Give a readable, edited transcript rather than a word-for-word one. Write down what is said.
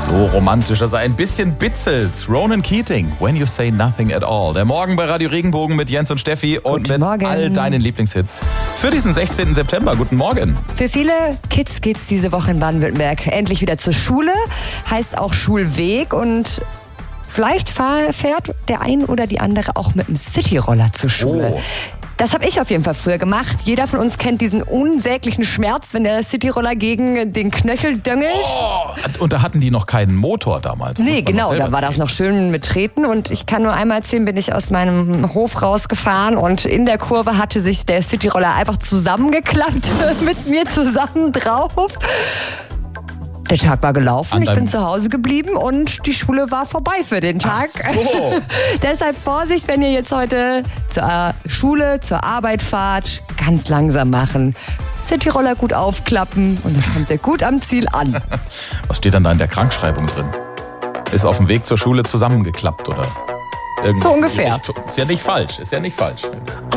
So romantisch, dass er ein bisschen bitzelt. Ronan Keating, When You Say Nothing at All. Der Morgen bei Radio Regenbogen mit Jens und Steffi und Guten mit Morgen. all deinen Lieblingshits. Für diesen 16. September. Guten Morgen. Für viele Kids geht's diese Woche in Baden-Württemberg endlich wieder zur Schule. Heißt auch Schulweg und vielleicht fährt der ein oder die andere auch mit dem Cityroller zur Schule. Oh. Das habe ich auf jeden Fall früher gemacht. Jeder von uns kennt diesen unsäglichen Schmerz, wenn der Cityroller gegen den Knöchel döngelt. Oh, und da hatten die noch keinen Motor damals. Nee, genau, da war das noch schön mit Treten und ich kann nur einmal erzählen, bin ich aus meinem Hof rausgefahren und in der Kurve hatte sich der Cityroller einfach zusammengeklappt mit mir zusammen drauf. Der Tag war gelaufen, ich bin zu Hause geblieben und die Schule war vorbei für den Tag. Ach so. Deshalb Vorsicht, wenn ihr jetzt heute zur Schule, zur Arbeit fahrt, ganz langsam machen. Cityroller gut aufklappen und dann kommt ihr gut am Ziel an. Was steht dann da in der Krankschreibung drin? Ist auf dem Weg zur Schule zusammengeklappt oder? So ungefähr. Ist ja nicht falsch, ist ja nicht falsch.